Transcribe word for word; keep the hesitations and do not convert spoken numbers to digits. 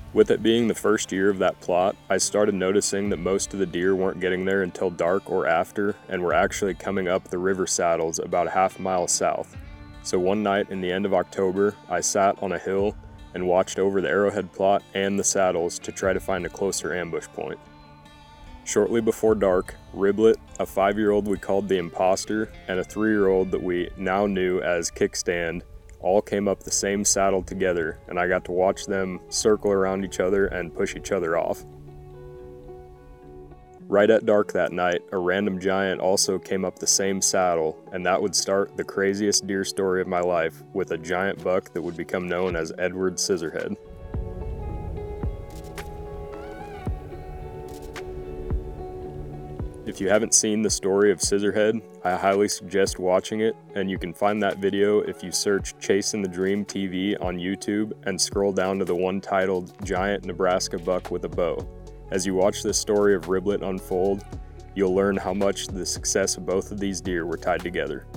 With it being the first year of that plot, I started noticing that most of the deer weren't getting there until dark or after, and were actually coming up the river saddles about a half mile south. So one night in the end of October, I sat on a hill and watched over the arrowhead plot and the saddles to try to find a closer ambush point. Shortly before dark, Riblet, a five-year-old we called the Imposter, and a three-year-old that we now knew as Kickstand, all came up the same saddle together, and I got to watch them circle around each other and push each other off. Right at dark that night, a random giant also came up the same saddle, and that would start the craziest deer story of my life with a giant buck that would become known as Edward Scissorhead. If you haven't seen the story of Scissorhead, I highly suggest watching it, and you can find that video if you search Chasing the Dream T V on YouTube and scroll down to the one titled Giant Nebraska Buck with a Bow. As you watch this story of Riblet unfold, you'll learn how much the success of both of these deer were tied together.